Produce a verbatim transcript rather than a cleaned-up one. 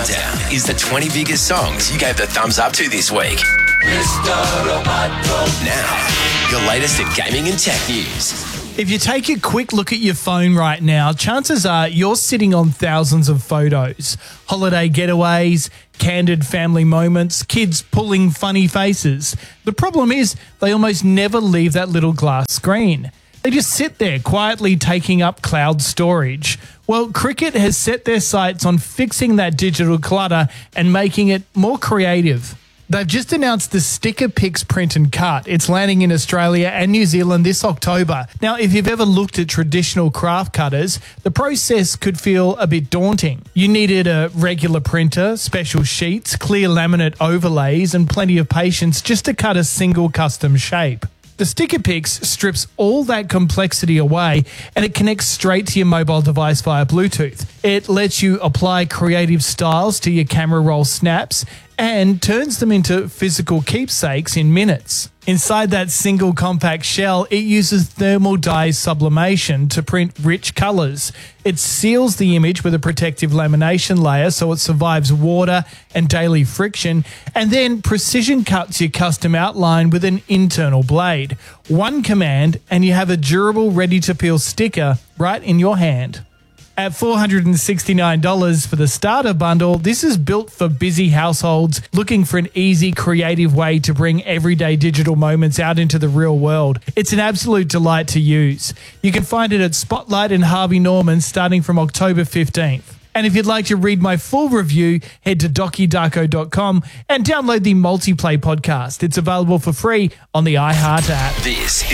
Countdown is the twenty biggest songs you gave the thumbs up to this week. Now, your latest at gaming and tech news. If you take a quick look at your phone right now, chances are you're sitting on thousands of photos. Holiday getaways, candid family moments, kids pulling funny faces. The problem is they almost never leave that little glass screen. They just sit there quietly taking up cloud storage. Well, Cricut has set their sights on fixing that digital clutter and making it more creative. They've just announced the Sticker Pix print and cut. It's landing in Australia and New Zealand this October. Now, if you've ever looked at traditional craft cutters, the process could feel a bit daunting. You needed a regular printer, special sheets, clear laminate overlays, and plenty of patience just to cut a single custom shape. The Sticker Pix strips all that complexity away and it connects straight to your mobile device via Bluetooth. It lets you apply creative styles to your camera roll snaps and turns them into physical keepsakes in minutes. Inside that single compact shell, it uses thermal dye sublimation to print rich colours. It seals the image with a protective lamination layer so it survives water and daily friction, and then precision cuts your custom outline with an internal blade. One command and you have a durable, ready-to-peel sticker right in your hand. At four hundred sixty-nine dollars for the starter bundle, this is built for busy households looking for an easy, creative way to bring everyday digital moments out into the real world. It's an absolute delight to use. You can find it at Spotlight and Harvey Norman starting from October fifteenth. And if you'd like to read my full review, head to docu darko dot com and download the Multiplay podcast. It's available for free on the iHeart app. This